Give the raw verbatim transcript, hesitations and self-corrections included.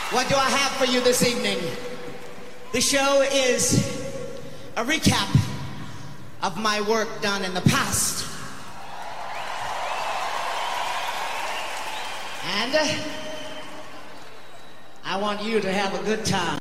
What do I have for you this evening? The show is a recap of my work done in the past. And uh, I want you to have a good time.